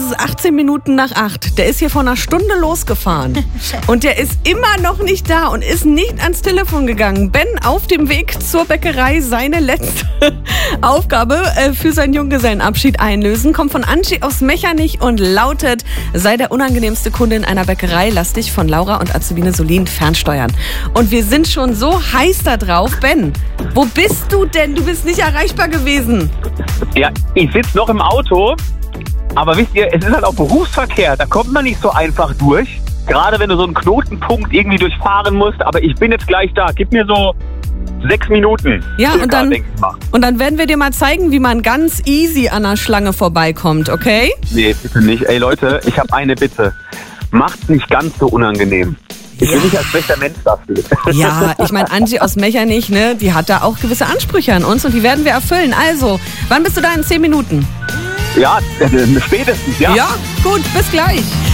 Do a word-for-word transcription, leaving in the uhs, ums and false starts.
ist achtzehn Minuten nach acht. Der ist hier vor einer Stunde losgefahren. Und der ist immer noch nicht da und ist nicht ans Telefon gegangen. Ben auf dem Weg zur Bäckerei, seine letzte Aufgabe äh, für seinen Junggesellenabschied einlösen, kommt von Angie aus Mechernich und lautet: Sei der unangenehmste Kunde in einer Bäckerei, lass dich von Laura und Azubine Solin fernsteuern. Und wir sind schon so heiß da drauf. Ben, wo bist du denn? Du bist nicht erreichbar gewesen. Ja, ich sitze noch im Auto, aber wisst ihr, es ist halt auch Berufsverkehr, da kommt man nicht so einfach durch. Gerade wenn du so einen Knotenpunkt irgendwie durchfahren musst, aber ich bin jetzt gleich da. Gib mir so sechs Minuten. Ja, circa, und dann, denk ich mal. und dann werden wir dir mal zeigen, wie man ganz easy an der Schlange vorbeikommt, okay? Nee, bitte nicht. Ey Leute, ich habe eine Bitte. Macht's nicht ganz so unangenehm. Ich bin Ja. nicht als schlechter Mensch dafür. Ja, ich meine, Angie aus Mechernich, ne, die hat da auch gewisse Ansprüche an uns und die werden wir erfüllen. Also, wann bist du da in zehn Minuten? Ja, äh, spätestens, ja. Ja, gut, bis gleich.